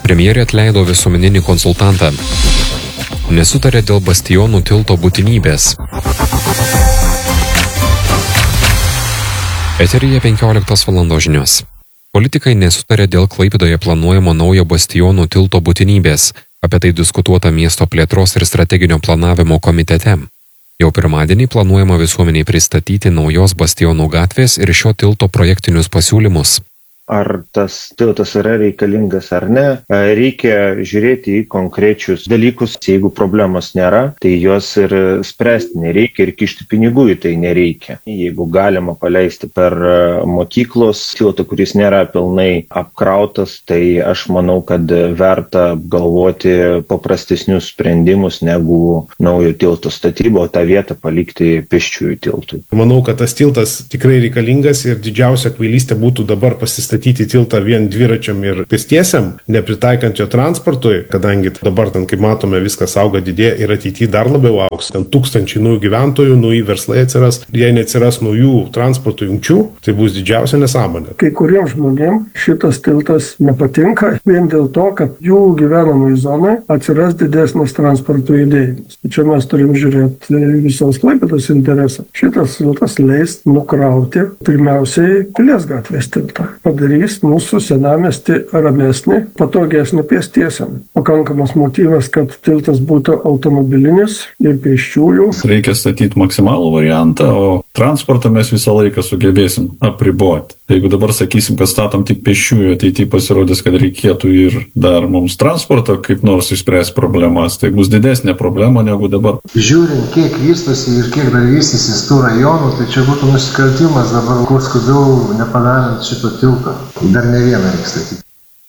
Premjerė atleido visuomeninį konsultantą. Nesutarė dėl Bastionų tilto būtinybės. Eteryje 15 valandos žinios. Politikai nesutarė dėl Klaipėdoje planuojamo naujo Bastionų tilto būtinybės. Apie tai diskutuota miesto plėtros ir strateginio planavimo komitete. Jau pirmadienį planuojama visuomeniai pristatyti naujos Bastionų gatvės ir šio tilto projektinius pasiūlymus. Ar tas tiltas yra reikalingas ar ne, reikia žiūrėti į konkrečius dalykus. Jeigu problemos nėra, tai juos ir spręsti nereikia ir kišti pinigų į tai nereikia. Jeigu galima paleisti per mokyklos tiltą, kuris nėra pilnai apkrautas, tai aš manau, kad verta galvoti paprastesnius sprendimus negu naujo tilto statybą, o tą vietą palikti pėsčiųjų tiltui. Manau, kad tas tiltas tikrai reikalingas ir didžiausia kvailystė būtų dabar pasistatyti tiltą vien dviračiam ir pėstiesiam, nepritaikant jo transportui, kadangi dabar ten, kaip matome, viskas auga, didėja ir ateityje dar labiau augs. Ten tūkstančiai naujų gyventojų, nauji verslai atsiras. Jei neatsiras naujų transporto jungčių, tai bus didžiausia nesąmonė. Kai kuriems žmonėms šitas tiltas nepatinka vien dėl to, kad jų gyvenamai zonai atsiras didesnis transporto judėjimas. Čia mes turim žiūrėti visos Klaipėdos interesą. Šitas tiltas leis nukrauti pirmiausiai Pilies gatvės tiltą. Padarys mūsų senamiestį ramesnį, patogesnį pėstiesiam. Pakankamas motyvas, kad tiltas būtų automobilinis ir pėsčiųjų. Reikia statyti maksimalų variantą, o transportą mes visą laiką sugebėsim apriboti. Jeigu dabar sakysim, kad statom tik pėsčiųjų, ateityje pasirodys, kad reikėtų ir dar mums transporto kaip nors išspręsti problemas, tai bus didesnė problema negu dabar. Žiūrint, kiek vystosi ir kiek dar vystysis tų rajonų, tai čia būtų nusikaltimas dabar kuo skubiau nepadarant šito tilto. Dar ne vieną reikia statyti.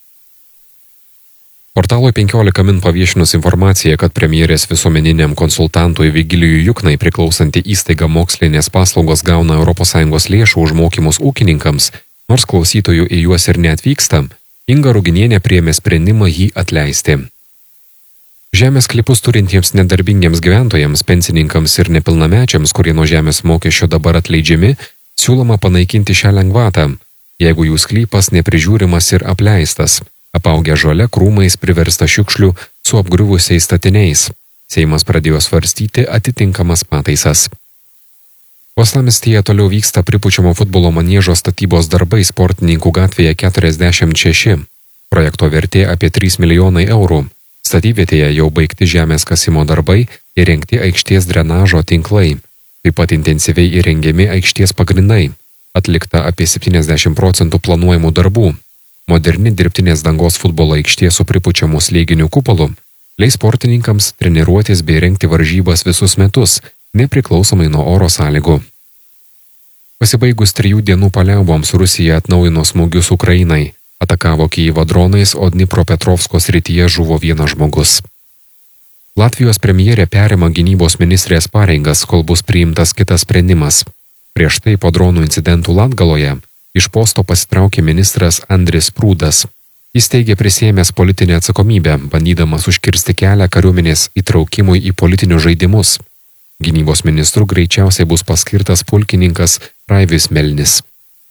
Portalui 15 min paviešinus informaciją, kad premjerės visuomeniniam konsultantui Vigilijui Juknai priklausanti įstaiga mokslinės paslaugos gauna ES lėšų už mokymus ūkininkams, nors klausytojų į juos ir neatvyksta, Inga Ruginienė priėmė sprendimą jį atleisti. Žemės sklypus turintiems nedarbingiems gyventojams, pensininkams ir nepilnamečiams, kurie nuo žemės mokesčio dabar atleidžiami, siūloma panaikinti šią lengvatą, jeigu jų sklypas neprižiūrimas ir apleistas. Apaugę žole krūmais priversta šiukšlių su apgriuvusiais statiniais. Seimas pradėjo svarstyti atitinkamas pataisas. Uostamiestyje toliau vyksta pripučiamo futbolo maniežo statybos darbai Sportininkų gatvėje 46. Projekto vertė apie 3 milijonai eurų. Statybvietėje jau baigti žemės kasimo darbai, įrengti aikštės drenažo tinklai. Taip pat intensyviai įrengiami aikštės pagrindai. Atlikta apie 70% planuojamų darbų. Moderni dirbtinės dangos futbolo aikštė su pripučiamu slėginiu kupolu leis sportininkams treniruotis bei rengti varžybas visus metus, nepriklausomai nuo oro sąlygų. Pasibaigus 3 dienų paliauboms Rusija atnaujino smūgius Ukrainai, atakavo Kijevą dronais, o Dnipropetrovsko srityje žuvo 1 žmogus. Latvijos premjerė perima gynybos ministrės pareigas, kol bus priimtas kitas sprendimas. Prieš tai po dronų incidentų Latgaloje iš posto pasitraukė ministras Andris Prūdas. Jis teigė prisiėmęs politinę atsakomybę, bandydamas užkirsti kelią kariuomenės įtraukimui į politinius žaidimus. Gynybos ministru greičiausiai bus paskirtas pulkininkas Raivis Melnis.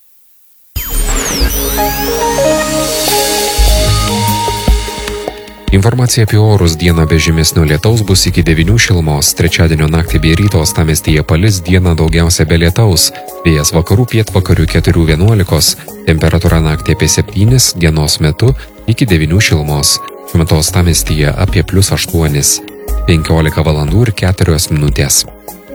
Informacija apie orus: dieną be žymesnio lietaus bus iki 9 šilumos, trečiadienio naktį bei ryto uostamiestyje palis, dieną daugiausia be lietaus, vėjas vakarų pietvakarių 4–11, temperatūra naktį apie 7, dienos metu iki 9 šilumos, šiuo metu uostamiestyje apie +8, 15 valandų ir 4 minutės.